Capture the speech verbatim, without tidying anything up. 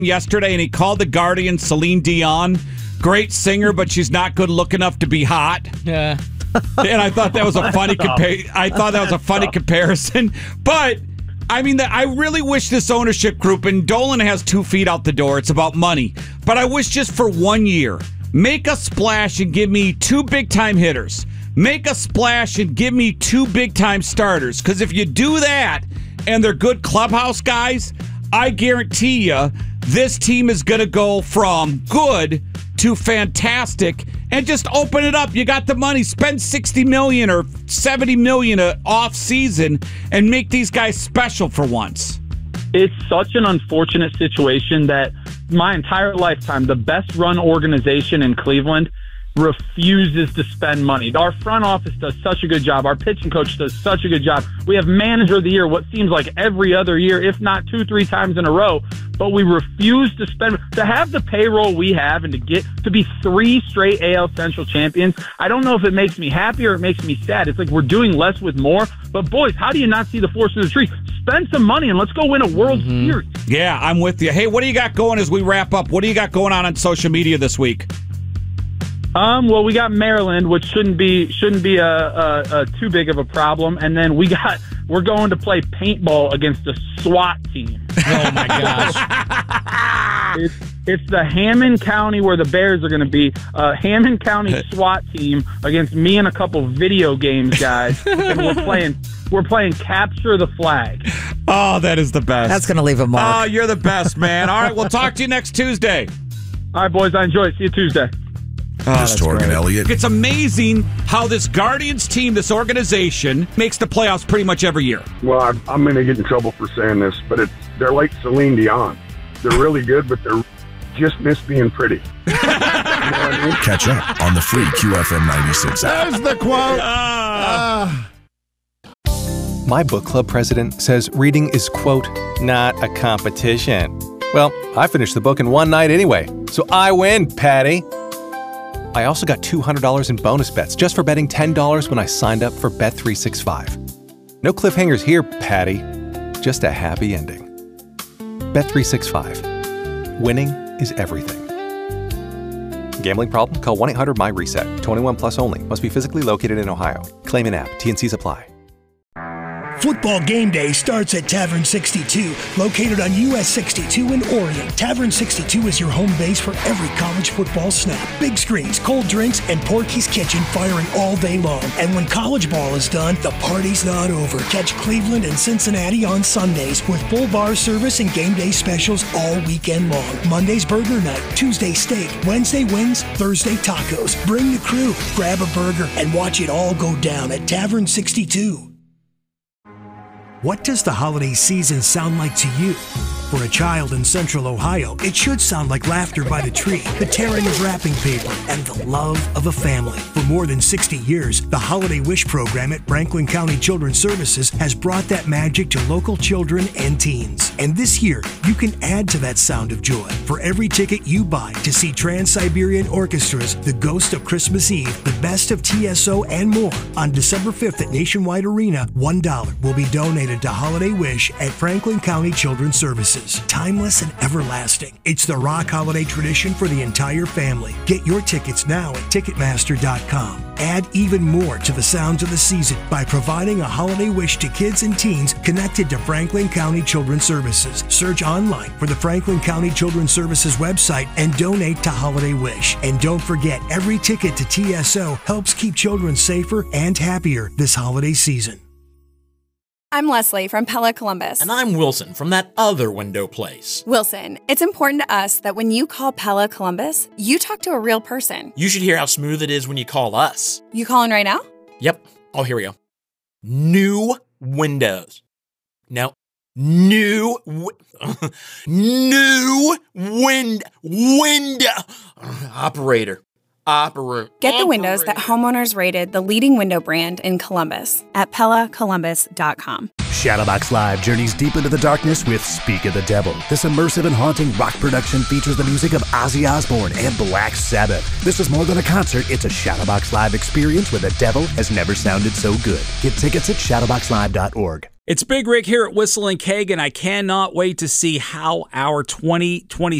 yesterday, and he called the Guardian Celine Dion. Great singer, but she's not good looking enough to be hot. Yeah. And I thought that was a funny compa- I thought that was a funny comparison. But I mean, I really wish this ownership group, and Dolan has two feet out the door. It's about money. But I wish just for one year, make a splash and give me two big-time hitters. Make a splash and give me two big-time starters. Because if you do that and they're good clubhouse guys, I guarantee you this team is going to go from good to fantastic and just open it up. You got the money. Spend sixty million dollars or seventy million dollars off season and make these guys special for once. It's such an unfortunate situation that my entire lifetime, the best run organization in Cleveland refuses to spend money. Our front office does such a good job. Our pitching coach does such a good job. We have manager of the year what seems like every other year, if not two, three times in a row. But we refuse to spend, to have the payroll we have and to get to be three straight A L Central champions. I don't know if it makes me happy or it makes me sad. It's like we're doing less with more. But boys, how do you not see the forest of the tree? Spend some money and let's go win a World mm-hmm. Series. Yeah, I'm with you. Hey, what do you got going as we wrap up? What do you got going on on social media this week? Um, well, we got Maryland, which shouldn't be shouldn't be a, a, a too big of a problem, and then we got we're going to play paintball against a SWAT team. Oh my gosh! it's it's the Hammond County where the Bears are going to be. Uh, Hammond County SWAT team against me and a couple video games guys, and we're playing we're playing capture the flag. Oh, that is the best. That's going to leave a mark. Oh, you're the best, man. All right, we'll talk to you next Tuesday. All right, boys, I enjoy it. See you Tuesday. Oh, Distorg and Elliott. It's amazing how this Guardians team, this organization, makes the playoffs pretty much every year. Well, I'm, I'm going to get in trouble for saying this, but it's they're like Celine Dion. They're really good, but they're just miss being pretty. You know what I mean? Catch up on the free Q F M ninety-six app. There's the quote. Uh, uh. My book club president says reading is, quote, not a competition. Well, I finished the book in one night anyway, so I win, Patty. I also got two hundred dollars in bonus bets just for betting ten dollars when I signed up for Bet three sixty-five. No cliffhangers here, Patty. Just a happy ending. Bet three sixty-five. Winning is everything. Gambling problem? Call one eight hundred M Y RESET. twenty-one plus only. Must be physically located in Ohio. Claim in app. T N Cs apply. Football game day starts at Tavern sixty-two, located on U S sixty-two in Orion. Tavern sixty-two is your home base for every college football snap. Big screens, cold drinks, and Porky's Kitchen firing all day long. And when college ball is done, the party's not over. Catch Cleveland and Cincinnati on Sundays with full bar service and game day specials all weekend long. Monday's burger night, Tuesday steak, Wednesday wings, Thursday tacos. Bring the crew, grab a burger, and watch it all go down at Tavern sixty-two. What does the holiday season sound like to you? For a child in Central Ohio, it should sound like laughter by the tree, the tearing of wrapping paper, and the love of a family. For more than sixty years, the Holiday Wish program at Franklin County Children's Services has brought that magic to local children and teens. And this year, you can add to that sound of joy. For every ticket you buy to see Trans-Siberian Orchestra's The Ghost of Christmas Eve, The Best of T S O, and more, on December fifth at Nationwide Arena, one dollar will be donated to Holiday Wish at Franklin County Children's Services. Timeless and everlasting. It's the rock holiday tradition for the entire family. Get your tickets now at Ticketmaster dot com. Add even more to the sounds of the season by providing a holiday wish to kids and teens connected to Franklin County Children's Services. Search online for the Franklin County Children's Services website and donate to Holiday Wish. And don't forget, every ticket to T S O helps keep children safer and happier this holiday season. I'm Leslie from Pella Columbus. And I'm Wilson from that other window place. Wilson, it's important to us that when you call Pella Columbus, you talk to a real person. You should hear how smooth it is when you call us. You calling right now? Yep. Oh, here we go. New windows. No. New. Wi- new wind. Window. Operator. Opera. Get the windows that homeowners rated the leading window brand in Columbus at Pella Columbus dot com. Shadowbox Live journeys deep into the darkness with Speak of the Devil. This immersive and haunting rock production features the music of Ozzy Osbourne and Black Sabbath. This is more than a concert, it's a Shadowbox Live experience where the devil has never sounded so good. Get tickets at shadowbox live dot org. It's Big Rick here at Whistle and Keg, and I cannot wait to see how our twenty twenty